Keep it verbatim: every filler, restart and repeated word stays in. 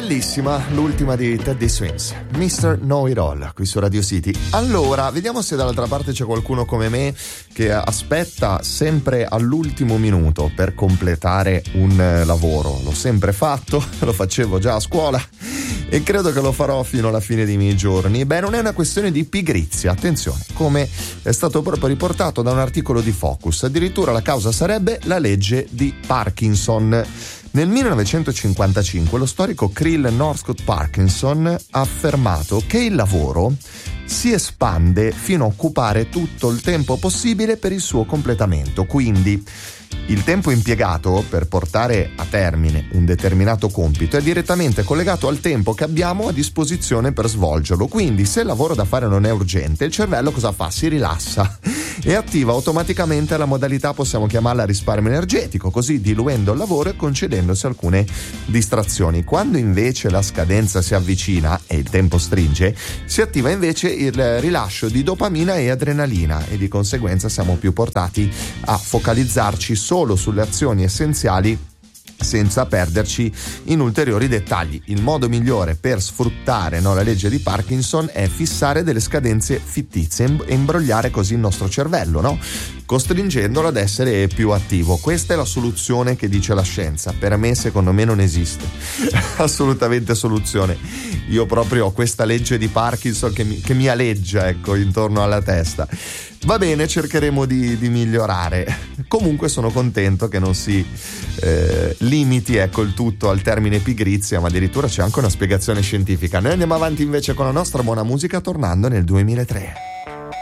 Bellissima, l'ultima di Teddy Swims, mister Know It All, qui su Radio City. Allora, vediamo se dall'altra parte c'è qualcuno come me che aspetta sempre all'ultimo minuto per completare un lavoro. L'ho sempre fatto, lo facevo già a scuola e credo che lo farò fino alla fine dei miei giorni. Beh, non è una questione di pigrizia, attenzione, come è stato proprio riportato da un articolo di Focus. Addirittura la causa sarebbe la legge di Parkinson. Nel millenovecentocinquantacinque lo storico Krill Northcote Parkinson ha affermato che il lavoro si espande fino a occupare tutto il tempo possibile per il suo completamento. Quindi il tempo impiegato per portare a termine un determinato compito è direttamente collegato al tempo che abbiamo a disposizione per svolgerlo. Quindi se il lavoro da fare non è urgente, il cervello cosa fa? Si rilassa e attiva automaticamente la modalità, possiamo chiamarla risparmio energetico, così diluendo il lavoro e concedendosi alcune distrazioni. Quando invece la scadenza si avvicina e il tempo stringe, si attiva invece il rilascio di dopamina e adrenalina e di conseguenza siamo più portati a focalizzarci solo sulle azioni essenziali senza perderci in ulteriori dettagli. Il modo migliore per sfruttare no, la legge di Parkinson è fissare delle scadenze fittizie e imbrogliare così il nostro cervello, no? Costringendolo ad essere più attivo. Questa è la soluzione che dice la scienza. Per me, secondo me, non esiste assolutamente soluzione. Io proprio ho questa legge di Parkinson che mi, che mi aleggia, ecco, intorno alla testa. Va bene, cercheremo di, di migliorare. Comunque sono contento che non si eh, limiti, ecco, il tutto al termine pigrizia, ma addirittura c'è anche una spiegazione scientifica. Noi andiamo avanti invece con la nostra buona musica tornando nel duemilatré.